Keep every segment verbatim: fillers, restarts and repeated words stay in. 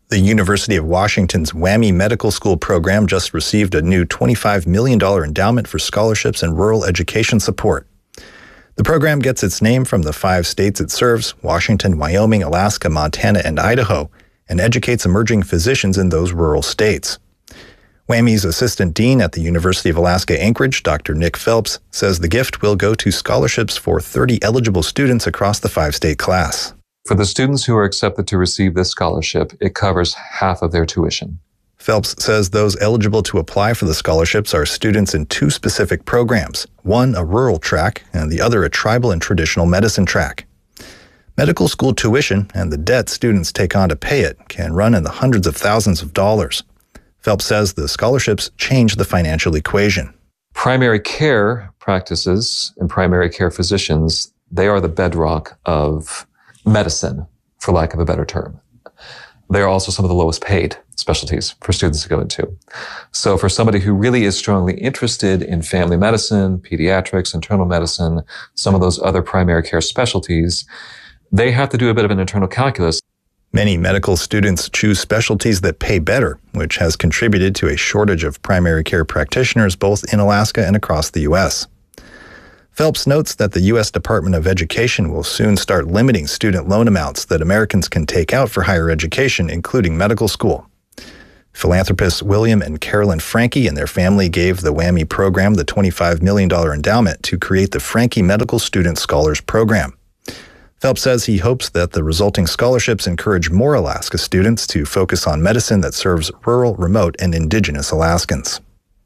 The University of Washington's WWAMI Medical School program just received a new twenty-five million dollars endowment for scholarships and rural education support. The program gets its name from the five states it serves, Washington, Wyoming, Alaska, Montana, and Idaho, and educates emerging physicians in those rural states. WWAMI's assistant dean at the University of Alaska Anchorage, Doctor Nick Phelps, says the gift will go to scholarships for thirty eligible students across the five-state class. For the students who are accepted to receive this scholarship, it covers half of their tuition. Phelps says those eligible to apply for the scholarships are students in two specific programs, one a rural track and the other a tribal and traditional medicine track. Medical school tuition and the debt students take on to pay it can run in the hundreds of thousands of dollars. Phelps says the scholarships change the financial equation. Primary care practices and primary care physicians, they are the bedrock of medicine, for lack of a better term. They are also some of the lowest paid specialties for students to go into. So for somebody who really is strongly interested in family medicine, pediatrics, internal medicine, some of those other primary care specialties, they have to do a bit of an internal calculus. Many medical students choose specialties that pay better, which has contributed to a shortage of primary care practitioners both in Alaska and across the U S. Phelps notes that the U S Department of Education will soon start limiting student loan amounts that Americans can take out for higher education, including medical school. Philanthropists William and Carolyn Franke and their family gave the WWAMI program the twenty-five million dollars endowment to create the Franke Medical Student Scholars Program. Phelps says he hopes that the resulting scholarships encourage more Alaska students to focus on medicine that serves rural, remote, and indigenous Alaskans.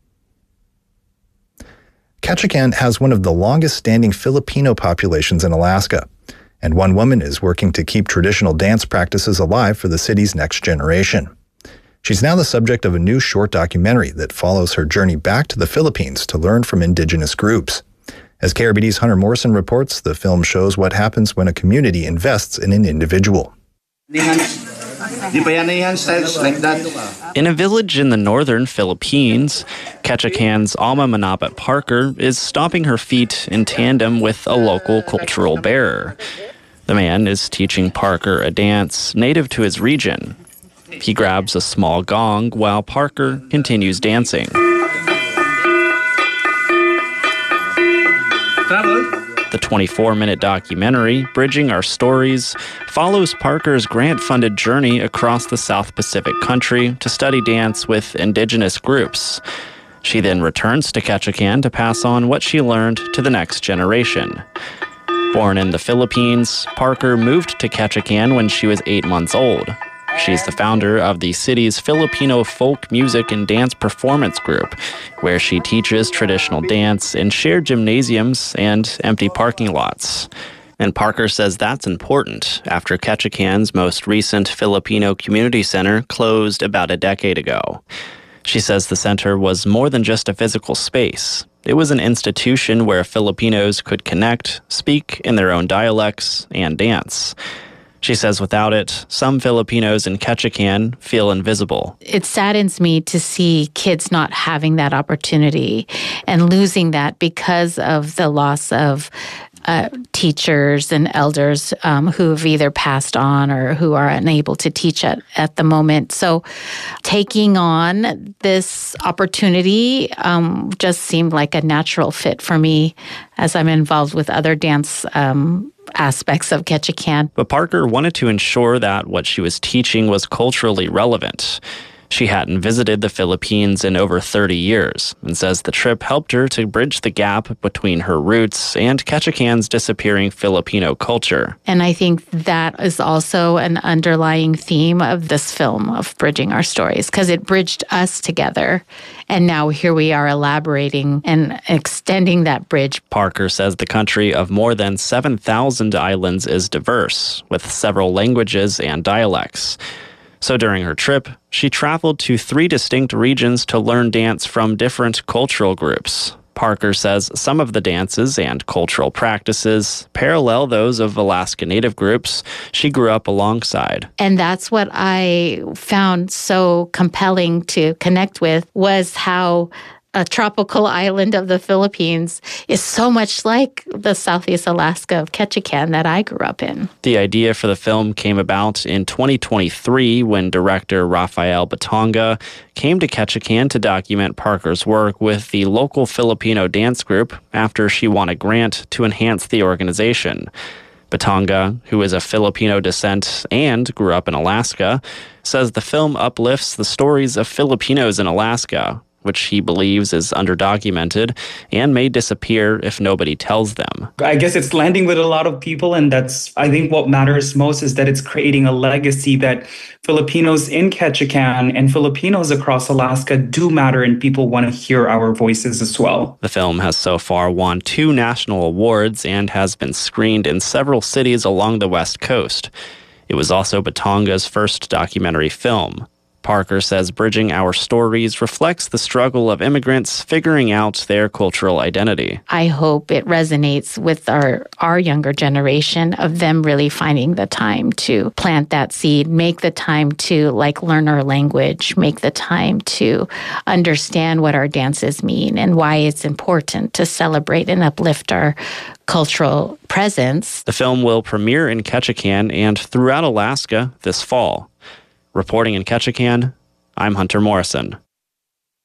Ketchikan has one of the longest-standing Filipino populations in Alaska, and one woman is working to keep traditional dance practices alive for the city's next generation. She's now the subject of a new short documentary that follows her journey back to the Philippines to learn from indigenous groups. As K R B D's Hunter Morrison reports, the film shows what happens when a community invests in an individual. In a village in the northern Philippines, Ketchikan's Alma Manabat Parker is stomping her feet in tandem with a local cultural bearer. The man is teaching Parker a dance native to his region. He grabs a small gong while Parker continues dancing. The twenty-four minute documentary, Bridging Our Stories, follows Parker's grant-funded journey across the South Pacific country to study dance with indigenous groups. She then returns to Ketchikan to pass on what she learned to the next generation. Born in the Philippines, Parker moved to Ketchikan when she was eight months old. She's the founder of the city's Filipino folk music and dance performance group, where she teaches traditional dance in shared gymnasiums and empty parking lots. And Parker says that's important after Ketchikan's most recent Filipino community center closed about a decade ago. She says the center was more than just a physical space. It was an institution where Filipinos could connect, speak in their own dialects, and dance. She says without it, some Filipinos in Ketchikan feel invisible. It saddens me to see kids not having that opportunity and losing that because of the loss of uh, teachers and elders um, who have either passed on or who are unable to teach at, at the moment. So taking on this opportunity um, just seemed like a natural fit for me as I'm involved with other dance um aspects of Ketchikan. But Parker wanted to ensure that what she was teaching was culturally relevant. She hadn't visited the Philippines in over thirty years and says the trip helped her to bridge the gap between her roots and Ketchikan's disappearing Filipino culture. And I think that is also an underlying theme of this film, of Bridging Our Stories, because it bridged us together. And now here we are elaborating and extending that bridge. Parker says the country of more than seven thousand islands is diverse, with several languages and dialects. So during her trip, she traveled to three distinct regions to learn dance from different cultural groups. Parker says some of the dances and cultural practices parallel those of Alaska Native groups she grew up alongside. And that's what I found so compelling to connect with, was how a tropical island of the Philippines is so much like the Southeast Alaska of Ketchikan that I grew up in. The idea for the film came about in twenty twenty-three when director Rafael Batonga came to Ketchikan to document Parker's work with the local Filipino dance group after she won a grant to enhance the organization. Batonga, who is of Filipino descent and grew up in Alaska, says the film uplifts the stories of Filipinos in Alaska, which he believes is underdocumented and may disappear if nobody tells them. I guess it's landing with a lot of people, and that's, I think what matters most is that it's creating a legacy that Filipinos in Ketchikan and Filipinos across Alaska do matter, and people want to hear our voices as well. The film has so far won two national awards and has been screened in several cities along the West Coast. It was also Batonga's first documentary film. Parker says Bridging Our Stories reflects the struggle of immigrants figuring out their cultural identity. I hope it resonates with our, our younger generation of them really finding the time to plant that seed, make the time to like learn our language, make the time to understand what our dances mean and why it's important to celebrate and uplift our cultural presence. The film will premiere in Ketchikan and throughout Alaska this fall. Reporting in Ketchikan, I'm Hunter Morrison.